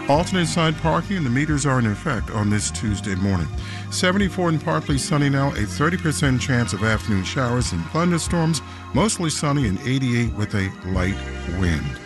Alternate side parking and the meters are in effect on this Tuesday morning. 74 and partly sunny now, a 30% chance of afternoon showers and thunderstorms, mostly sunny and 88 with a light wind.